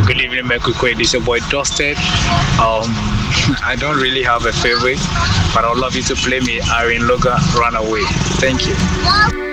Good evening, Mekukwe. This is your boy Dusted. I don't really have a favorite, but I'd love you to play me Irene Loga Runaway. Thank you.